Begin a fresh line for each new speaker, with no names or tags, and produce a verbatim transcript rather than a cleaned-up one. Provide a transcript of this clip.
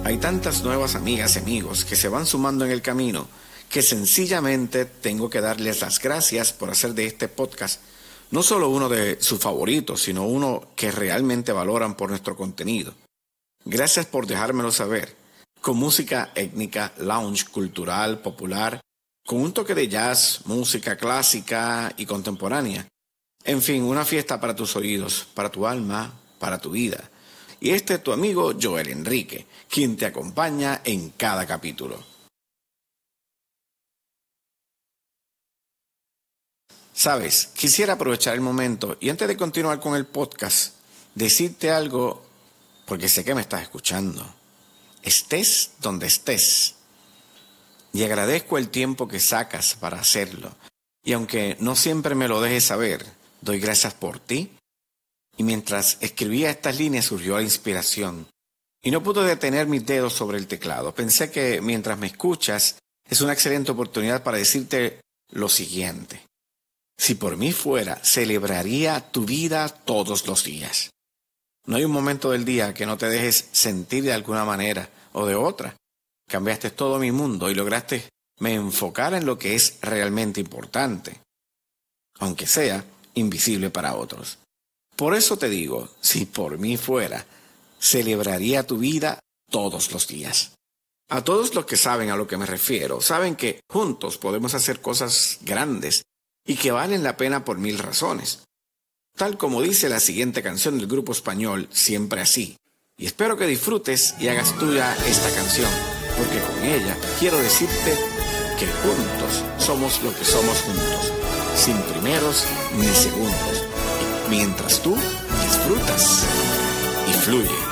Hay tantas nuevas amigas y amigos que se van sumando en el camino que sencillamente tengo que darles las gracias por hacer de este podcast no solo uno de sus favoritos, sino uno que realmente valoran por nuestro contenido. Gracias por dejármelo saber. Con música étnica, lounge, cultural, popular, con un toque de jazz, música clásica y contemporánea. En fin, una fiesta para tus oídos, para tu alma, para tu vida. Y este es tu amigo Joel Enrique, quien te acompaña en cada capítulo. Sabes, quisiera aprovechar el momento y antes de continuar con el podcast, decirte algo porque sé que me estás escuchando. Estés donde estés. Y agradezco el tiempo que sacas para hacerlo. Y aunque no siempre me lo dejes saber, doy gracias por ti. Y mientras escribía estas líneas surgió la inspiración. Y no pude detener mis dedos sobre el teclado. Pensé que mientras me escuchas es una excelente oportunidad para decirte lo siguiente. Si por mí fuera, celebraría tu vida todos los días. No hay un momento del día que no te dejes sentir de alguna manera o de otra. Cambiaste todo mi mundo y lograste me enfocar en lo que es realmente importante, aunque sea invisible para otros. Por eso te digo, si por mí fuera, celebraría tu vida todos los días. A todos los que saben a lo que me refiero, saben que juntos podemos hacer cosas grandes y que valen la pena por mil razones. Tal como dice la siguiente canción del grupo español Siempre Así. Y espero que disfrutes y hagas tuya esta canción, porque con ella quiero decirte que juntos somos lo que somos juntos, sin primeros ni segundos, mientras tú disfrutas y fluye.